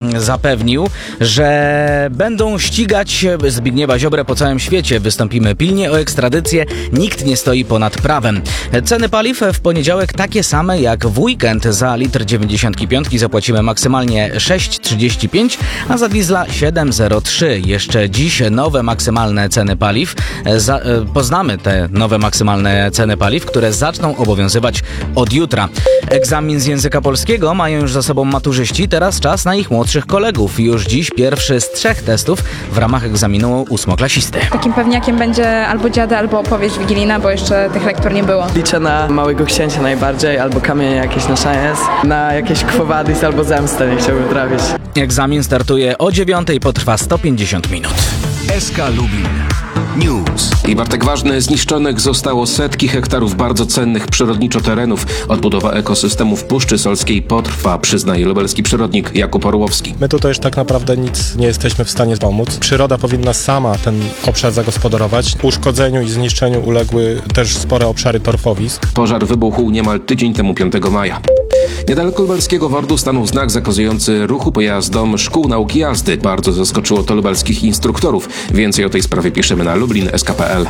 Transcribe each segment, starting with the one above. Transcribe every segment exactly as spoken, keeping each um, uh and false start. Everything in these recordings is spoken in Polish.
zapewnił, że będą ścigać Zbigniewa Ziobrę po całym świecie. Wystąpimy pilnie o ekstradycję. Nikt nie stoi ponad prawem. Ceny paliw w poniedziałek takie same jak w weekend. Za litr dziewięćdziesiątki piątki zapłacimy maksymalnie sześć trzydzieści pięć, a za diesla siedem zero trzy. Jeszcze dziś nowe maksymalne ceny paliw. Za, poznamy te nowe maksymalne ceny paliw, które zaczną obowiązywać od jutra. Egzamin z języka polskiego mają już za sobą maturzyści. Teraz czas na ich młodszych kolegów. Już dziś pierwszy z trzech testów w ramach egzaminu ósmoklasisty. Takim pewniakiem będzie albo dziady, albo opowieść wigilijna, bo jeszcze tych lektur nie było. Liczę na Małego Księcia najbardziej, albo Kamienie jakieś na szajens, na jakieś Quo Vadis albo Zemstę nie chciałbym trafić. Egzamin startuje o dziewiątej, potrwa sto pięćdziesiąt minut. S K Lubin News. I Bartek Ważny, zniszczonych zostało setki hektarów bardzo cennych przyrodniczo terenów. Odbudowa ekosystemów Puszczy Solskiej potrwa, przyznaje lubelski przyrodnik Jakub Orłowski. My tutaj już tak naprawdę nic nie jesteśmy w stanie pomóc. Przyroda powinna sama ten obszar zagospodarować. Uszkodzeniu i zniszczeniu uległy też spore obszary torfowisk. Pożar wybuchł niemal tydzień temu, piątego maja. Niedaleko lubelskiego Wordu stanął znak zakazujący ruchu pojazdom szkół nauki jazdy. Bardzo zaskoczyło to lubelskich instruktorów. Więcej o tej sprawie piszemy na lublin kropka s k kropka p l.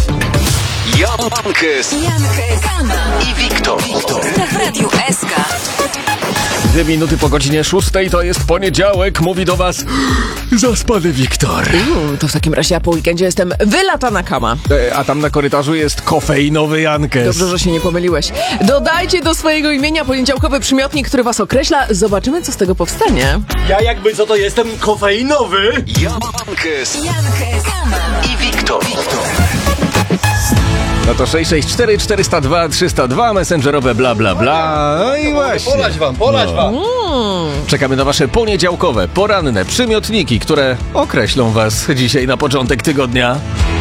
Jankes i Wiktor. W Radiu S K. Dwie minuty po godzinie szóstej, to jest poniedziałek, mówi do was zaspany Wiktor. Uuu, to w takim razie ja po weekendzie jestem wylatana kama. E, a tam na korytarzu jest kofeinowy Jankes. Dobrze, że się nie pomyliłeś. Dodajcie do swojego imienia poniedziałkowy przymiotnik, który was określa. Zobaczymy, co z tego powstanie. Ja jakby co to jestem kofeinowy. Jankes i Wiktor. No to sześć sześć cztery cztery zero dwa trzy zero dwa, messengerowe bla bla bla. No i właśnie. Polać wam, polać no. wam. Czekamy na wasze poniedziałkowe, poranne przymiotniki, które określą was dzisiaj na początek tygodnia.